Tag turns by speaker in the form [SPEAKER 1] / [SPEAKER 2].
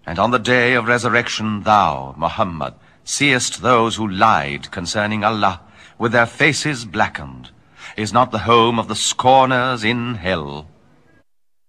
[SPEAKER 1] And on the day of resurrection thou, Muhammad, seest those who lied concerning Allah, with their faces blackened. Is not the home of the scorners in hell?